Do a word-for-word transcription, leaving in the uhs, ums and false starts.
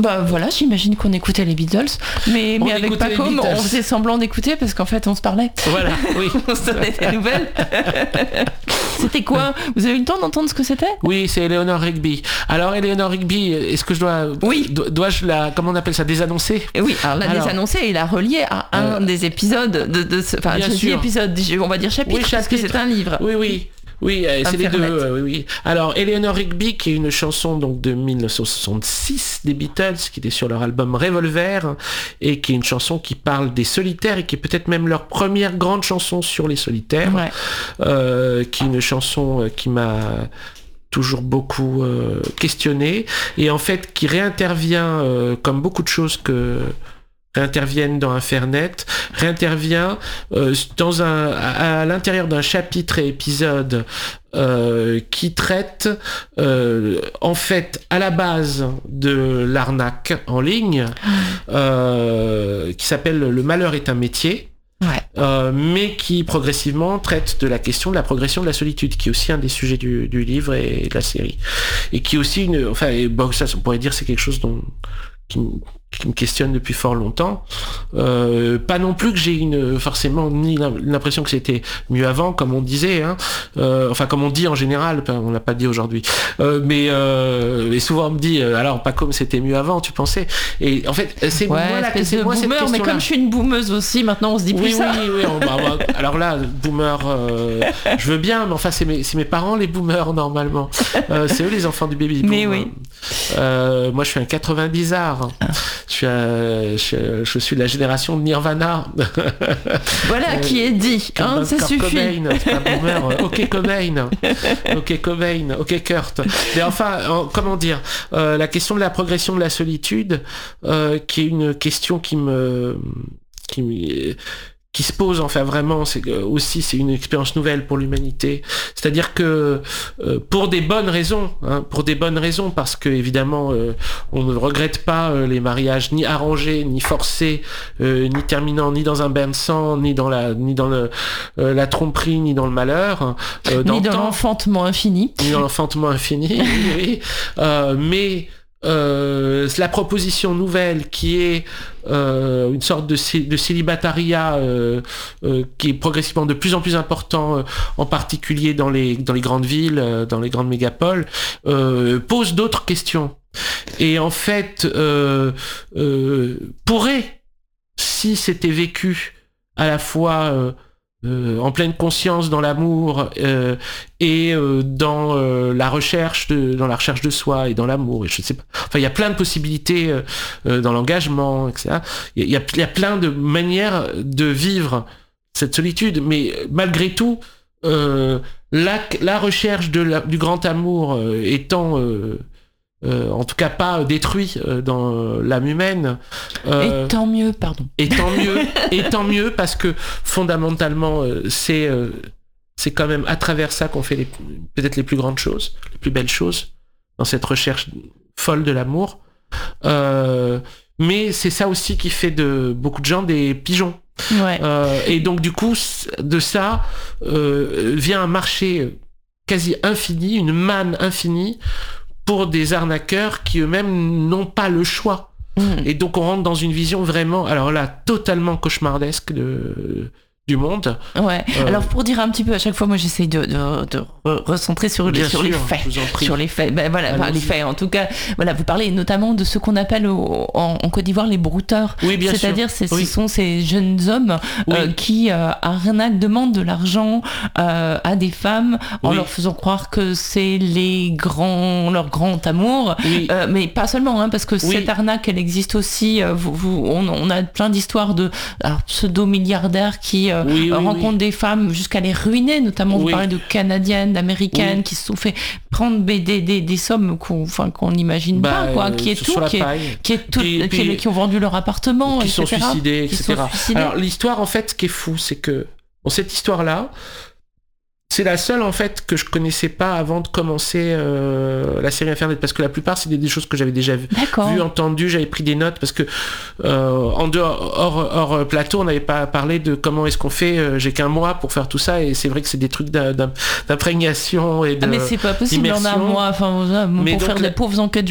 Bah voilà, j'imagine qu'on écoutait les Beatles, mais, mais avec Paco, on faisait semblant d'écouter parce qu'en fait on se parlait. Voilà, oui. On se donnait des nouvelles. C'était quoi ? Vous avez eu le temps d'entendre ce que c'était ? Oui, c'est Eleanor Rigby. Alors Eleanor Rigby, est-ce que je dois, oui. do- dois-je la, comment on appelle ça, désannoncer ? Oui, alors la alors, désannoncer et la relier à un euh, des épisodes de, de ce, enfin je dis épisode, on va dire chapitre, oui, parce que c'est un livre. Oui, oui. Oui, euh, c'est les deux. Euh, oui, oui. Alors, Eleanor Rigby, qui est une chanson donc de dix-neuf cent soixante-six des Beatles, qui était sur leur album Revolver, et qui est une chanson qui parle des solitaires et qui est peut-être même leur première grande chanson sur les solitaires, ouais. euh, qui est une chanson qui m'a toujours beaucoup euh, questionné et en fait qui réintervient euh, comme beaucoup de choses que réinterviennent dans Infernet, réintervient euh, dans un, à, à l'intérieur d'un chapitre et épisode euh, qui traite euh, en fait à la base de l'arnaque en ligne, euh, qui s'appelle Le malheur est un métier. Ouais. Euh, mais qui progressivement traite de la question de la progression de la solitude, qui est aussi un des sujets du, du livre et de la série, et qui est aussi une, enfin, et bon, ça, on pourrait dire c'est quelque chose dont qui, qui me questionne depuis fort longtemps. Euh, pas non plus que j'ai une forcément ni l'impression que c'était mieux avant, comme on disait, hein. Euh, enfin comme on dit en général, on l'a pas dit aujourd'hui, euh, mais, euh, mais souvent on me dit euh, alors pas comme c'était mieux avant, tu pensais. Et en fait c'est ouais, moi là que c'est moi boomer, cette mais comme je suis une boomeuse aussi, maintenant on se dit plus oui, ça. Oui, oui, on, bah, bah, alors là, boomer, euh, je veux bien, mais enfin c'est mes, c'est mes parents les boomers normalement. Euh, c'est eux les enfants du baby boom. Mais oui. Euh, moi je suis un quatre-vingt-dix-ard. Ah. Je suis, un, je, je suis de la génération de Nirvana. Voilà euh, qui est dit, hein, ça suffit. Cobain, c'est pas boomer. Ok Cobain, ok Cobain, ok Kurt. Mais enfin, en, comment dire, euh, la question de la progression de la solitude, euh, qui est une question qui me, qui me qui se pose enfin vraiment, c'est que aussi c'est une expérience nouvelle pour l'humanité. C'est-à-dire que euh, pour des bonnes raisons, hein, pour des bonnes raisons, parce que évidemment euh, on ne regrette pas euh, les mariages ni arrangés, ni forcés, euh, ni terminant ni dans un bain de sang, ni dans la ni dans le, euh, la tromperie, ni dans le malheur, euh, dans ni dans l'enfantement infini, ni dans l'enfantement infini. oui, euh, mais Euh, la proposition nouvelle qui est euh, une sorte de, de célibatariat euh, euh, qui est progressivement de plus en plus important, euh, en particulier dans les, dans les grandes villes, euh, dans les grandes mégapoles, euh, pose d'autres questions. Et en fait, euh, euh, pourrait, si c'était vécu à la fois euh, Euh, en pleine conscience dans l'amour euh, et euh, dans euh, la recherche de dans la recherche de soi et dans l'amour et je sais pas, enfin il y a plein de possibilités euh, euh, dans l'engagement, etc. Il y a il y a plein de manières de vivre cette solitude, mais malgré tout euh, la la recherche de la, du grand amour euh, étant euh, Euh, en tout cas pas détruit euh, dans l'âme humaine. Euh, et tant mieux, pardon. Et tant mieux, et tant mieux parce que fondamentalement euh, c'est euh, c'est quand même à travers ça qu'on fait les, peut-être les plus grandes choses, les plus belles choses dans cette recherche folle de l'amour. Euh, mais c'est ça aussi qui fait de beaucoup de gens des pigeons. Ouais. Euh, et donc du coup de ça euh, vient un marché quasi infini, une manne infinie pour des arnaqueurs qui eux-mêmes n'ont pas le choix. Mmh. Et donc on rentre dans une vision vraiment, alors là, totalement cauchemardesque de, du monde. Ouais. Euh, alors pour dire un petit peu, à chaque fois, moi j'essaye de, de, de recentrer sur, les, sur sûr, les faits. Sur les faits. Ben voilà, enfin, les faits. En tout cas, voilà, vous parlez notamment de ce qu'on appelle au, en, en Côte d'Ivoire les brouteurs. Oui, bien C'est-à-dire, sûr. C'est, oui. ce sont ces jeunes hommes oui. euh, qui euh, arnaquent, demandent de l'argent euh, à des femmes en oui. leur faisant croire que c'est les grands, leur grand amour. Oui. Euh, mais pas seulement, hein, parce que oui. cette arnaque, elle existe aussi. Euh, vous, vous, on, on a plein d'histoires de alors, pseudo-milliardaires qui euh, oui, oui, rencontrent oui. des femmes jusqu'à les ruiner, notamment oui. vous parlez de Canadiennes, d'Américaines oui. qui se sont fait prendre des, des, des, des sommes qu'on enfin, qu'on n'imagine bah, pas, quoi, qui est tout, qui est, qui, est tout et, qui, est, qui ont vendu leur appartement, qui et cetera. Sont suicidés, et cetera. Sont suicidés. Alors l'histoire, en fait, ce qui est fou, c'est que bon, cette histoire-là, c'est la seule en fait que je connaissais pas avant de commencer euh, la série Infernet, parce que la plupart c'était des choses que j'avais déjà vues, vu, entendues, j'avais pris des notes parce que euh, en dehors hors, hors plateau on n'avait pas parlé de comment est-ce qu'on fait. Euh, j'ai qu'un mois pour faire tout ça et c'est vrai que c'est des trucs d'imprégnation et de. Ah mais c'est pas possible en un mois, enfin pour mais faire donc, des pauvres enquêtes